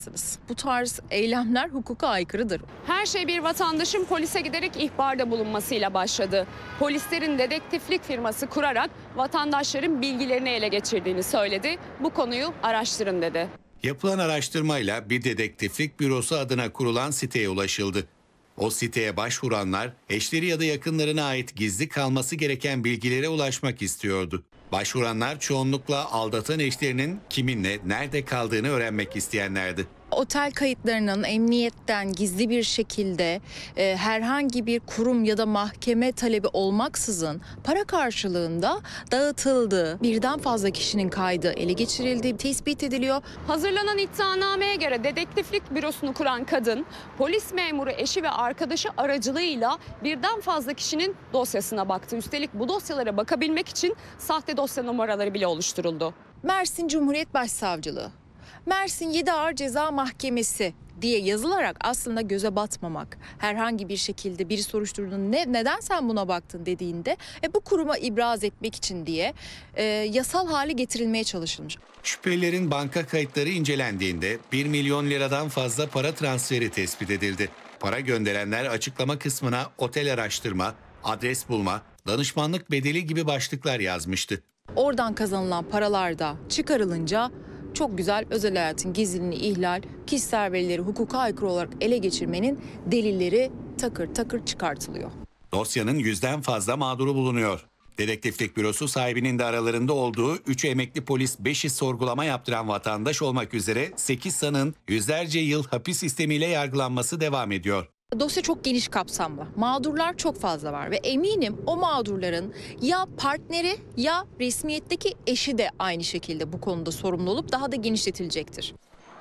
Bu tarz eylemler hukuka aykırıdır. Her şey bir vatandaşın polise giderek ihbarda bulunmasıyla başladı. Polislerin dedektiflik firması kurarak vatandaşların bilgilerini ele geçirdiğini söyledi. Bu konuyu araştırın dedi. Yapılan araştırmayla bir dedektiflik bürosu adına kurulan siteye ulaşıldı. O siteye başvuranlar eşleri ya da yakınlarına ait gizli kalması gereken bilgilere ulaşmak istiyordu. Başvuranlar çoğunlukla aldatan eşlerinin kiminle, nerede kaldığını öğrenmek isteyenlerdi. Otel kayıtlarının emniyetten gizli bir şekilde herhangi bir kurum ya da mahkeme talebi olmaksızın para karşılığında dağıtıldığı, birden fazla kişinin kaydı ele geçirildiği tespit ediliyor. Hazırlanan iddianameye göre dedektiflik bürosunu kuran kadın, polis memuru eşi ve arkadaşı aracılığıyla birden fazla kişinin dosyasına baktı. Üstelik bu dosyalara bakabilmek için sahte dosya numaraları bile oluşturuldu. Mersin Cumhuriyet Başsavcılığı, Mersin 7 Ağır Ceza Mahkemesi diye yazılarak aslında göze batmamak, herhangi bir şekilde biri soruşturduğunda neden sen buna baktın dediğinde bu kuruma ibraz etmek için diye yasal hale getirilmeye çalışılmış. Şüphelilerin banka kayıtları incelendiğinde 1 milyon liradan fazla para transferi tespit edildi. Para gönderenler açıklama kısmına otel araştırma, adres bulma, danışmanlık bedeli gibi başlıklar yazmıştı. Oradan kazanılan paralar da çıkarılınca çok güzel özel hayatın gizliliğini ihlal, kişisel verileri hukuka aykırı olarak ele geçirmenin delilleri takır takır çıkartılıyor. Dosyanın 100'den fazla mağduru bulunuyor. Dedektiflik bürosu sahibinin de aralarında olduğu 3 emekli polis, 5'i sorgulama yaptıran vatandaş olmak üzere 8 sanığın yüzlerce yıl hapis sistemiyle yargılanması devam ediyor. Dosya çok geniş kapsamlı. Mağdurlar çok fazla var ve eminim o mağdurların ya partneri ya resmiyetteki eşi de aynı şekilde bu konuda sorumlu olup daha da genişletilecektir.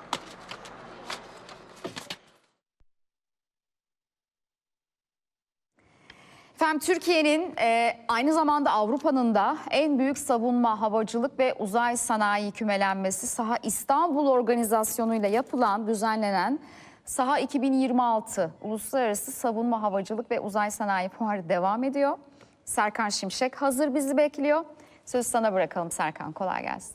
Efendim Türkiye'nin aynı zamanda Avrupa'nın da en büyük savunma, havacılık ve uzay sanayi kümelenmesi Saha İstanbul organizasyonuyla düzenlenen Saha 2026 Uluslararası Savunma, Havacılık ve Uzay Sanayi Fuarı devam ediyor. Serkan Şimşek hazır bizi bekliyor. Sözü sana bırakalım Serkan, kolay gelsin.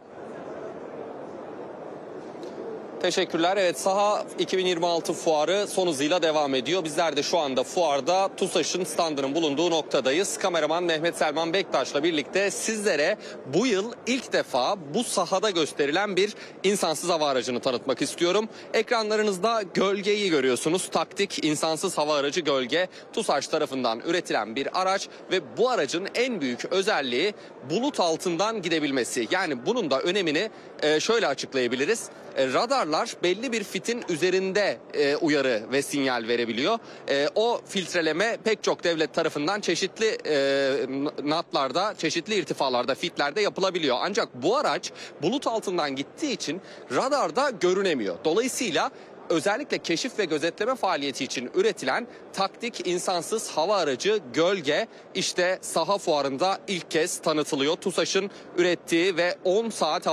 Teşekkürler. Evet, Saha 2026 fuarı son hızıyla devam ediyor. Bizler de şu anda fuarda TUSAŞ'ın standının bulunduğu noktadayız. Kameraman Mehmet Selman Bektaş'la birlikte sizlere bu yıl ilk defa bu sahada gösterilen bir insansız hava aracını tanıtmak istiyorum. Ekranlarınızda Gölge'yi görüyorsunuz. Taktik insansız hava aracı Gölge, TUSAŞ tarafından üretilen bir araç ve bu aracın en büyük özelliği bulut altından gidebilmesi. Yani bunun da önemini şöyle açıklayabiliriz. Radarlar belli bir fitin üzerinde uyarı ve sinyal verebiliyor. O filtreleme pek çok devlet tarafından çeşitli natlarda, çeşitli irtifalarda, fitlerde yapılabiliyor. Ancak bu araç bulut altından gittiği için radarda görünemiyor. Dolayısıyla özellikle keşif ve gözetleme faaliyeti için üretilen taktik insansız hava aracı Gölge işte Saha Fuarı'nda ilk kez tanıtılıyor. TUSAŞ'ın ürettiği ve 10 saat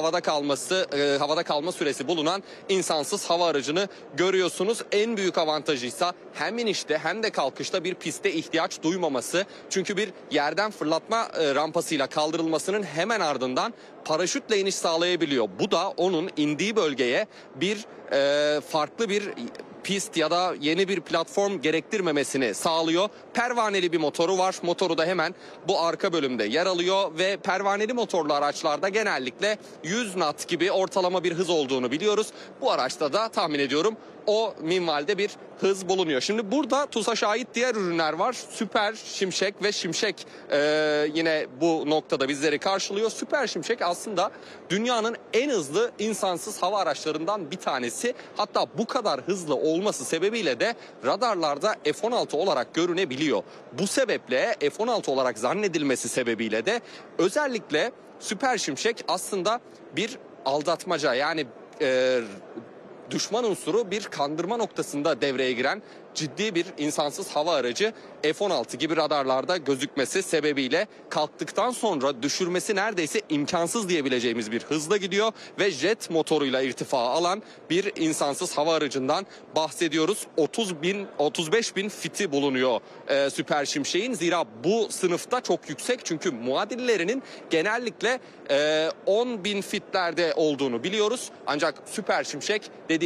havada kalma süresi bulunan insansız hava aracını görüyorsunuz. En büyük avantajıysa hem inişte hem de kalkışta bir piste ihtiyaç duymaması. Çünkü bir yerden fırlatma rampasıyla kaldırılmasının hemen ardından paraşütle iniş sağlayabiliyor. Bu da onun indiği bölgeye bir farklı bir pist ya da yeni bir platform gerektirmemesini sağlıyor. Pervaneli bir motoru var. Motoru da hemen bu arka bölümde yer alıyor ve pervaneli motorlu araçlarda genellikle 100 knot gibi ortalama bir hız olduğunu biliyoruz. Bu araçta da tahmin ediyorum o minvalde bir hız bulunuyor. Şimdi burada TUSAŞ'a ait diğer ürünler var. Süper Şimşek ve Şimşek yine bu noktada bizleri karşılıyor. Süper Şimşek aslında dünyanın en hızlı insansız hava araçlarından bir tanesi. Hatta bu kadar hızlı olması sebebiyle de radarlarda F-16 olarak görünebiliyor. Bu sebeple F-16 olarak zannedilmesi sebebiyle de özellikle Süper Şimşek aslında bir aldatmaca, yani düşman unsuru bir kandırma noktasında devreye giren ciddi bir insansız hava aracı. F-16 gibi radarlarda gözükmesi sebebiyle kalktıktan sonra düşürmesi neredeyse imkansız diyebileceğimiz bir hızla gidiyor ve jet motoruyla irtifa alan bir insansız hava aracından bahsediyoruz. 35 bin fiti bulunuyor Süper Şimşek'in. Zira bu sınıfta çok yüksek, çünkü muadillerinin genellikle 10 bin fitlerde olduğunu biliyoruz. Ancak Süper Şimşek dediğim